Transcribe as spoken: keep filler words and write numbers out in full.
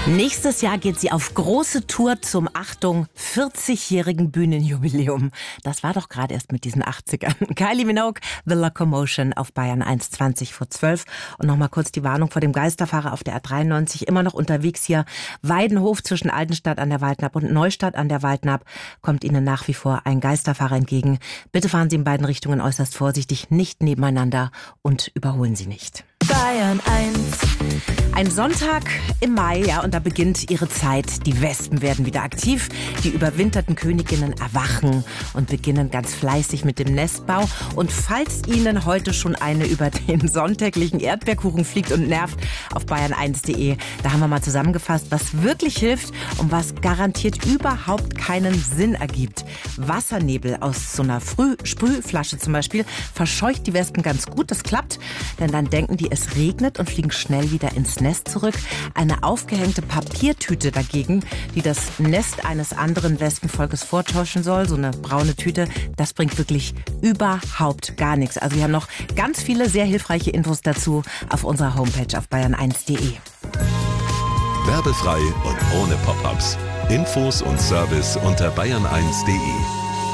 Nächstes Jahr geht sie auf große Tour zum, Achtung, vierzigjährigen Bühnenjubiläum. Das war doch gerade erst mit diesen achtzigern. Kylie Minogue, The Locomotion auf Bayern eins, zwanzig vor zwölf. Und nochmal kurz die Warnung vor dem Geisterfahrer auf der A dreiundneunzig. Immer noch unterwegs hier. Weidenhof zwischen Altenstadt an der Waldnapp und Neustadt an der Waldnapp. Kommt Ihnen nach wie vor ein Geisterfahrer entgegen. Bitte fahren Sie in beiden Richtungen äußerst vorsichtig, nicht nebeneinander und überholen Sie nicht. Bayern eins. Ein Sonntag im Mai, ja, und da beginnt ihre Zeit. Die Wespen werden wieder aktiv. Die überwinterten Königinnen erwachen und beginnen ganz fleißig mit dem Nestbau. Und falls Ihnen heute schon eine über den sonntäglichen Erdbeerkuchen fliegt und nervt, auf bayern eins punkt de, da haben wir mal zusammengefasst, was wirklich hilft und was garantiert überhaupt keinen Sinn ergibt. Wassernebel aus so einer Früh- Sprühflasche zum Beispiel verscheucht die Wespen ganz gut. Das klappt, denn dann denken die, es regnet und fliegen schnell wieder ins Nest zurück. Eine aufgehängte Papiertüte dagegen, die das Nest eines anderen Wespenvolkes vortäuschen soll, so eine braune Tüte, das bringt wirklich überhaupt gar nichts. Also wir haben noch ganz viele sehr hilfreiche Infos dazu auf unserer Homepage auf bayern eins punkt de. Werbefrei und ohne Pop-ups. Infos und Service unter bayern eins punkt de.